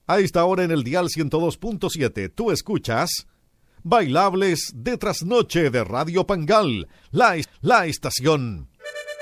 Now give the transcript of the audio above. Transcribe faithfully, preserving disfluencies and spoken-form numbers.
A esta hora en el dial ciento dos punto siete, tú escuchas Bailables de Trasnoche de Radio Pangal, la, la estación